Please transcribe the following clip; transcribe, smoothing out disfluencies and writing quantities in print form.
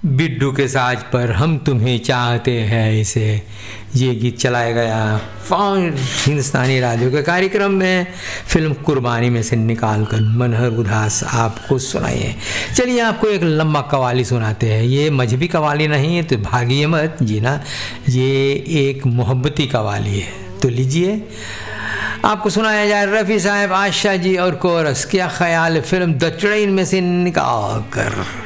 बिड्डू के साज पर हम तुम्हें चाहते हैं इसे, ये गीत चलाया गया हिंदुस्तानी रेडियो के कार्यक्रम में फिल्म कुर्बानी में से निकालकर मनहर उदास आपको सुनाइए। चलिए आपको एक लंबा कवाली सुनाते हैं। ये मजहबी कवाली नहीं है तो भागिए मत जी ना, ये एक मोहब्बती कवाली है। तो लीजिए आपको सुनाया जाए रफ़ी साहब, आशा जी और कोरस। क्या ख्याल है फिल्म द ट्रेन में से निकाल कर।